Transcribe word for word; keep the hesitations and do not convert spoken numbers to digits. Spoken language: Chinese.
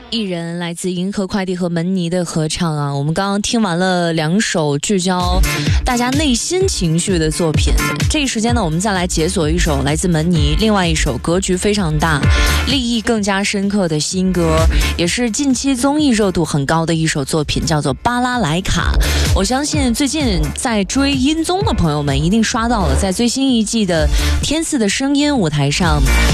艺人来自银河快递和门尼的合唱啊，我们刚刚听完了两首聚焦大家内心情绪的作品。这一时间呢，我们再来解锁一首来自门尼，另外一首格局非常大、立意更加深刻的新歌，也是近期综艺热度很高的一首作品，叫做《巴拉莱卡》。我相信最近在追音综的朋友们一定刷到了，在最新一季的《天赐的声音》舞台上，